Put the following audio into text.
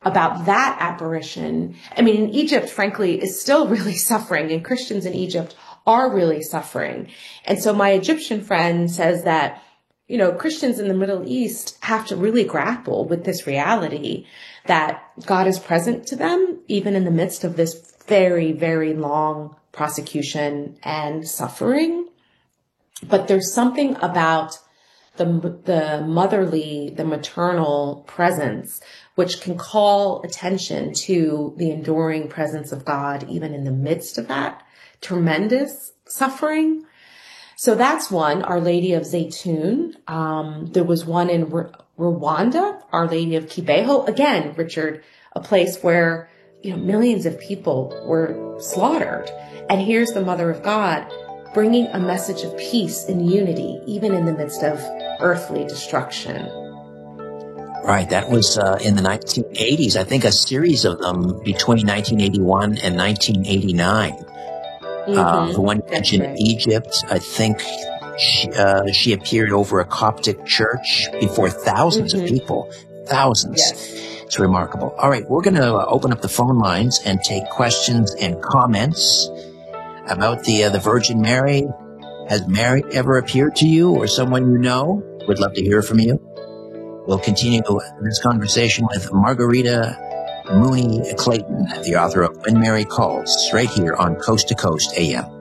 about that apparition. I mean, in Egypt, frankly, is still really suffering, and Christians in Egypt are really suffering. And so my Egyptian friend says that, Christians in the Middle East have to really grapple with this reality that God is present to them, even in the midst of this very, very long prosecution and suffering. But there's something about the motherly, the maternal presence, which can call attention to the enduring presence of God, even in the midst of that tremendous suffering. So that's one, Our Lady of Zaytun. There was one in Rwanda, Our Lady of Kibeho. Again, Richard, a place where, millions of people were slaughtered. And here's the Mother of God bringing a message of peace and unity, even in the midst of earthly destruction. Right. That was in the 1980s. I think a series of them between 1981 and 1989. The one mentioned right. Egypt, I think she appeared over a Coptic church before thousands of people. Thousands. Yes. It's remarkable. All right. We're going to open up the phone lines and take questions and comments about the Virgin Mary. Has Mary ever appeared to you or someone you know? We'd love to hear from you. We'll continue this conversation with Margarita Mooney Clayton, the author of When Mary Calls, right here on Coast to Coast AM.